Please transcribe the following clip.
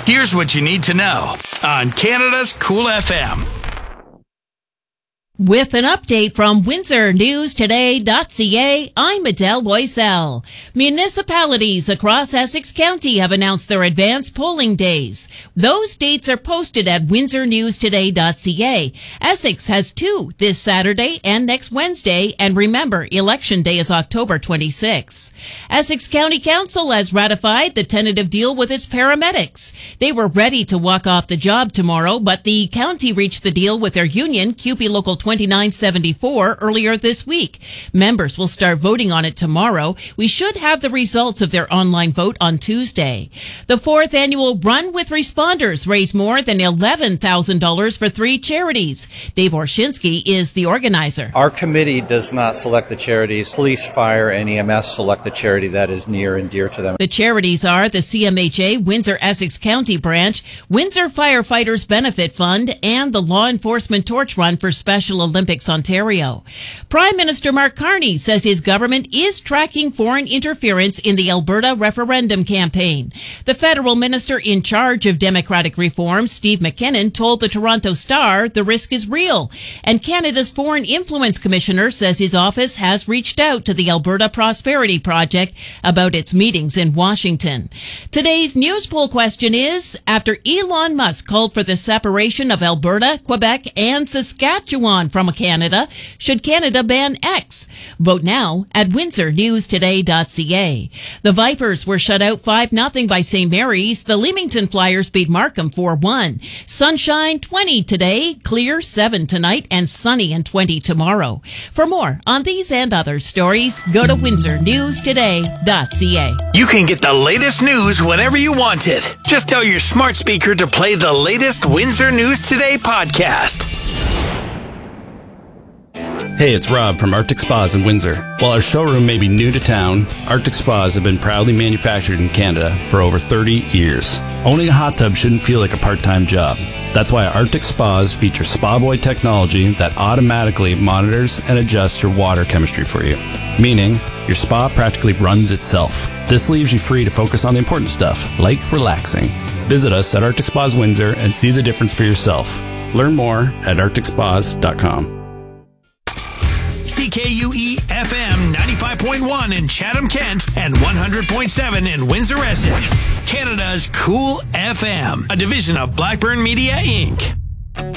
Here's what you need to know on Canada's Cool FM. With an update from WindsorNewsToday.ca, I'm Adele Loisel. Municipalities across Essex County have announced their advanced polling days. Those dates are posted at WindsorNewsToday.ca. Essex has two, this Saturday and next Wednesday, and remember, Election Day is October 26th. Essex County Council has ratified the tentative deal with its paramedics. They were ready to walk off the job tomorrow, but the county reached the deal with their union, CUPE Local 2974, earlier this week. Members will start voting on it tomorrow. We should have the results of their online vote on Tuesday. The fourth annual Run with Responders raised more than $11,000 for three charities. Dave Orshinsky is the organizer. Our committee does not select the charities. Police, fire, and EMS select the charity that is near and dear to them. The charities are the CMHA Windsor Essex County Branch, Windsor Firefighters Benefit Fund, and the Law Enforcement Torch Run for Special Olympics Ontario. Prime Minister Mark Carney says his government is tracking foreign interference in the Alberta referendum campaign. The federal minister in charge of democratic reform, Steve McKinnon, told the Toronto Star the risk is real. And Canada's Foreign Influence Commissioner says his office has reached out to the Alberta Prosperity Project about its meetings in Washington. Today's news poll question is, after Elon Musk called for the separation of Alberta, Quebec, and Saskatchewan from Canada, should Canada ban X? Vote now at WindsorNewsToday.ca. The Vipers were shut out 5-0 by St. Mary's. The Leamington Flyers beat Markham 4-1. Sunshine 20 today, clear 7 tonight, and sunny and 20 tomorrow. For more on these and other stories, go to WindsorNewsToday.ca. You can get the latest news whenever you want it. Just tell your smart speaker to play the latest Windsor News Today podcast. Hey, it's Rob from Arctic Spas in Windsor. While our showroom may be new to town, Arctic Spas have been proudly manufactured in Canada for over 30 years. Owning a hot tub shouldn't feel like a part-time job. That's why Arctic Spas feature Spa Boy technology that automatically monitors and adjusts your water chemistry for you. Meaning, your spa practically runs itself. This leaves you free to focus on the important stuff, like relaxing. Visit us at Arctic Spas Windsor and see the difference for yourself. Learn more at arcticspas.com. CKUE FM 95.1 in Chatham, Kent, and 100.7 in Windsor, Essex. Canada's Cool FM, a division of Blackburn Media, Inc.